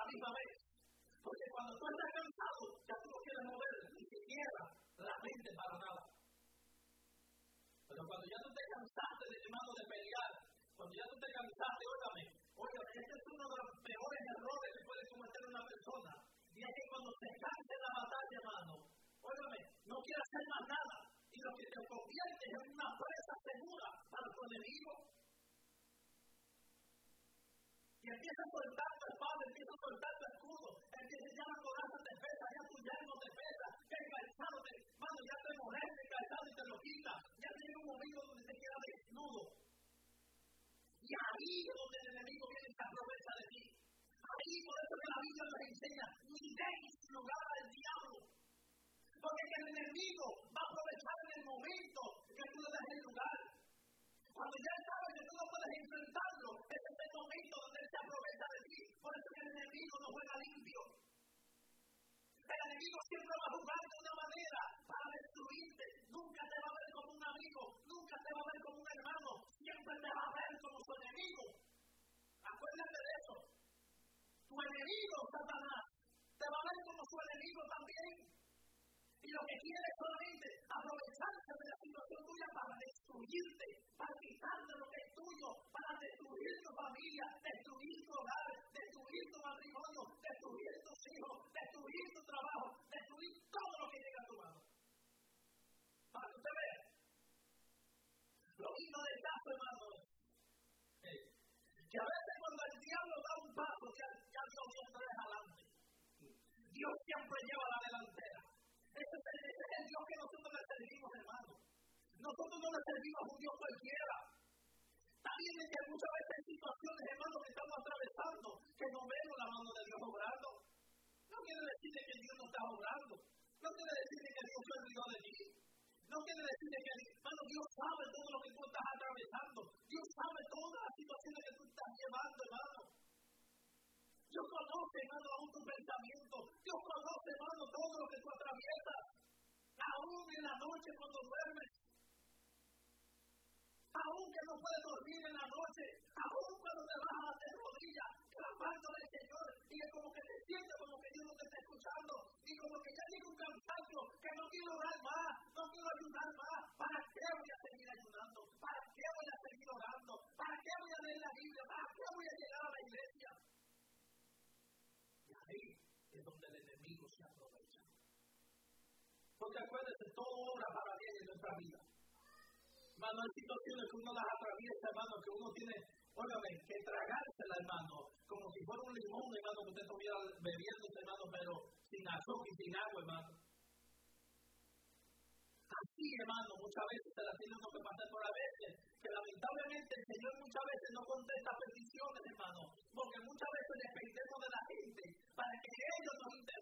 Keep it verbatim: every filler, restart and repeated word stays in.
misma vez. Porque cuando tú estás cansado, ya tú no quieres mover ni siquiera la mente para nada. Pero cuando ya tú te cansaste de hermano de pelear, cuando ya tú te cansaste, óigame, óigame, este es uno de los peores errores que puede cometer una persona. Y es que cuando se canse la batalla, hermano, óigame, no quiere hacer más nada. Y lo que te convierte es una presa segura para tu enemigo. Y empieza a soltar tu espada, empieza a soltar tu escudo, empieza ya la coraza te pesa, ya tu yerno te pesa, que el calzado te, mano, ya te molesta el calzado y te lo quita, ya te llega un momento donde te queda desnudo. Y ahí es donde el enemigo viene y se aprovecha de ti. Ahí por eso que la Biblia nos enseña, ni deis lugar al diablo. Porque el enemigo va a aprovechar en el momento que tú le das el lugar. Cuando ya sabes que tú no puedes enfrentarlo, ese es el momento donde él se aprovecha de ti. Por eso que el enemigo no juega limpio. El enemigo siempre va a jugar de una manera para destruirte. Nunca te va a ver como un amigo, nunca te va a ver como un hermano, siempre te va a ver como su enemigo. Acuérdate de eso. Tu enemigo, Satanás, te va a ver como su enemigo también. Y lo que quiere es solamente aprovecharse de la situación tuya para destruirte, para quitarte lo que es tuyo, para destruir tu familia, destruir tu hogar, destruir tu matrimonio, destruir tus hijos, destruir tu trabajo, destruir todo lo que llega a tu mano. Para que usted vea. Lo mismo del caso, hermano, eh, que a veces cuando el diablo da un paso, ya, ya Dios siempre es adelante. Dios siempre lleva la delantera. Ese es, el, ese es el Dios que nosotros le servimos, hermano. Nosotros no le servimos a un Dios cualquiera. También es que muchas veces hay situaciones, hermano, que estamos atravesando, que no vemos la mano de Dios obrando. No quiere decir que Dios no está obrando. No quiere decir que Dios se olvidó de ti. No quiere decir que, hermano, Dios sabe todo lo que tú estás atravesando. Dios sabe todas las situaciones que tú estás llevando, hermano. Dios conoce, hermano, aún tu pensamiento. Dios conoce, hermano, todo lo que tú atraviesas. Aún en la noche cuando duermes. Aún que no puedes dormir en la noche. Aún cuando te bajas de rodillas, clamando al Señor. Y es como que te sientes como que Dios no te está escuchando. Y como que ya llega un cansancio que no quiero orar más. No quiero ayudar más. ¿Para qué voy a seguir ayudando? ¿Para qué voy a seguir orando? ¿Para qué voy a leer la Biblia? ¿Para qué voy a llegar a la iglesia? Ahí es donde el enemigo se aprovecha. Porque acuérdense, todo obra para bien en nuestra vida. Hermano, hay situaciones que uno las atraviesa, hermano, que uno tiene, óigame, que tragársela, hermano, como si fuera un limón, hermano, que usted estuviera bebiendo, hermano, pero sin azúcar y sin agua, hermano. Así, hermano, muchas veces se la tiene uno que pasar por las veces, que lamentablemente el Señor muchas veces no contesta peticiones, hermano, porque muchas veces dependemos de la gente para que ellos nos interesen.